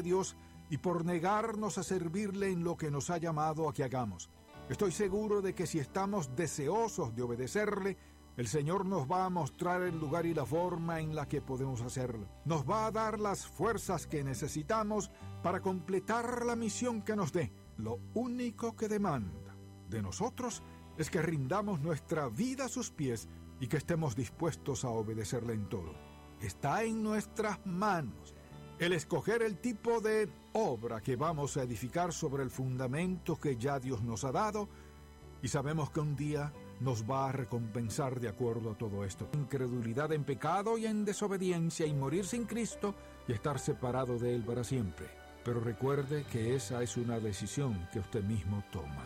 de Dios y por negarnos a servirle en lo que nos ha llamado a que hagamos. Estoy seguro de que si estamos deseosos de obedecerle, el Señor nos va a mostrar el lugar y la forma en la que podemos hacerlo. Nos va a dar las fuerzas que necesitamos para completar la misión que nos dé. Lo único que demanda de nosotros es que rindamos nuestra vida a sus pies y que estemos dispuestos a obedecerle en todo. Está en nuestras manos el escoger el tipo de obra que vamos a edificar sobre el fundamento que ya Dios nos ha dado, y sabemos que un día nos va a recompensar de acuerdo a todo esto. Incredulidad en pecado y en desobediencia, y morir sin Cristo y estar separado de Él para siempre. Pero recuerde que esa es una decisión que usted mismo toma.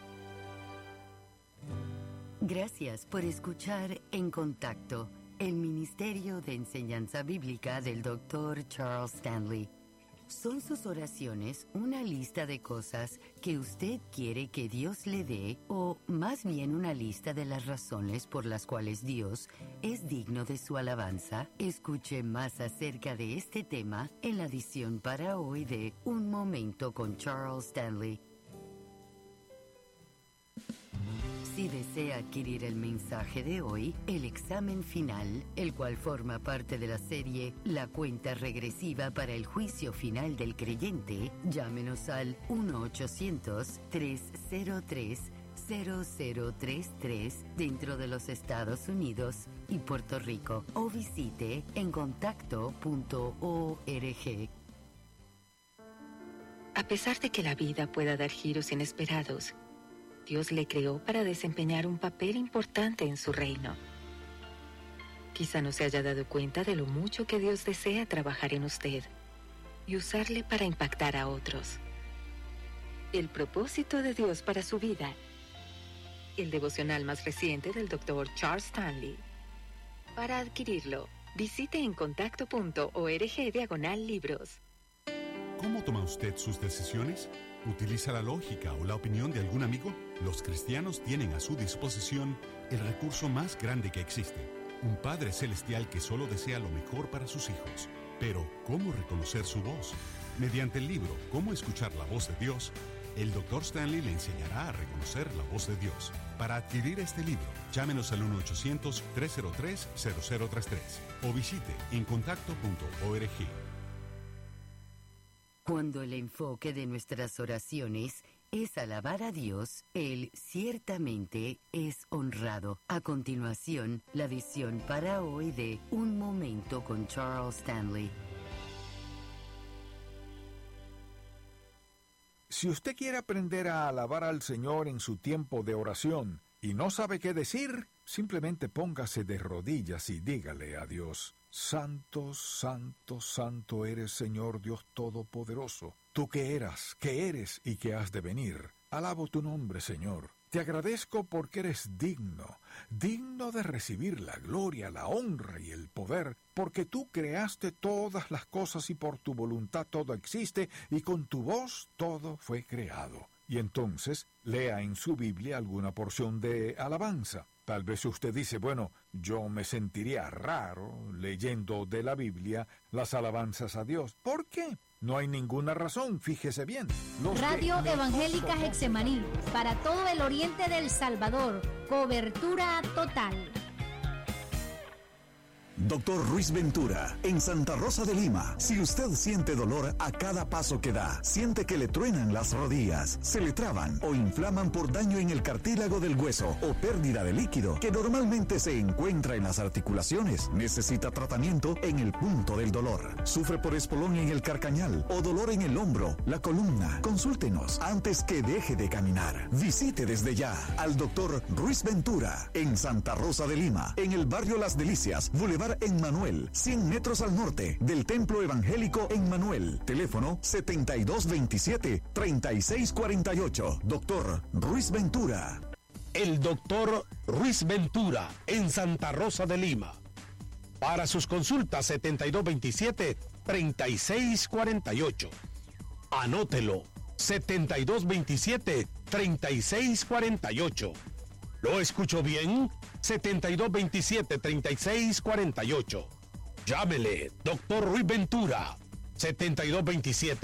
Gracias por escuchar En Contacto, el Ministerio de Enseñanza Bíblica del Dr. Charles Stanley. ¿Son sus oraciones una lista de cosas que usted quiere que Dios le dé, o más bien una lista de las razones por las cuales Dios es digno de su alabanza? Escuche más acerca de este tema en la edición para hoy de Un Momento con Charles Stanley. Si desea adquirir el mensaje de hoy, el examen final, el cual forma parte de la serie La cuenta regresiva para el juicio final del creyente, llámenos al 1-800-303-0033 dentro de los Estados Unidos y Puerto Rico, o visite encontacto.org. A pesar de que la vida pueda dar giros inesperados, Dios le creó para desempeñar un papel importante en su reino. Quizá no se haya dado cuenta de lo mucho que Dios desea trabajar en usted y usarle para impactar a otros. El propósito de Dios para su vida. El devocional más reciente del Dr. Charles Stanley. Para adquirirlo, visite encontacto.org/libros. ¿Cómo toma usted sus decisiones? ¿Utiliza la lógica o la opinión de algún amigo? Los cristianos tienen a su disposición el recurso más grande que existe, un Padre Celestial que solo desea lo mejor para sus hijos. Pero, ¿cómo reconocer su voz? Mediante el libro ¿Cómo escuchar la voz de Dios?, el Dr. Stanley le enseñará a reconocer la voz de Dios. Para adquirir este libro, llámenos al 1-800-303-0033 o visite encontacto.org. Cuando el enfoque de nuestras oraciones es alabar a Dios, Él ciertamente es honrado. A continuación, la edición para hoy de Un Momento con Charles Stanley. Si usted quiere aprender a alabar al Señor en su tiempo de oración y no sabe qué decir, simplemente póngase de rodillas y dígale a Dios: Santo, santo, santo eres, Señor Dios Todopoderoso. Tú que eras, que eres y que has de venir. Alabo tu nombre, Señor. Te agradezco porque eres digno, digno de recibir la gloria, la honra y el poder, porque tú creaste todas las cosas y por tu voluntad todo existe y con tu voz todo fue creado. Y entonces lea en su Biblia alguna porción de alabanza. Tal vez usted dice, bueno, yo me sentiría raro leyendo de la Biblia las alabanzas a Dios. ¿Por qué? No hay ninguna razón, fíjese bien. Radio Evangélica Getsemaní, para todo el oriente del Salvador, cobertura total. Dr. Ruiz Ventura, en Santa Rosa de Lima. Si usted siente dolor a cada paso que da, siente que le truenan las rodillas, se le traban o inflaman por daño en el cartílago del hueso o pérdida de líquido que normalmente se encuentra en las articulaciones, necesita tratamiento en el punto del dolor. Sufre por espolón en el carcañal o dolor en el hombro, la columna. Consúltenos antes que deje de caminar. Visite desde ya al Dr. Ruiz Ventura en Santa Rosa de Lima, en el barrio Las Delicias, Boulevard en Manuel, 100 metros al norte del Templo Evangélico en Manuel. Teléfono 7227-3648. Doctor Ruiz Ventura. El doctor Ruiz Ventura en Santa Rosa de Lima. Para sus consultas 7227-3648. Anótelo. 7227-3648. ¿Lo escucho bien? 7227-3648. Llámele, Dr. Ruiz Ventura. 7227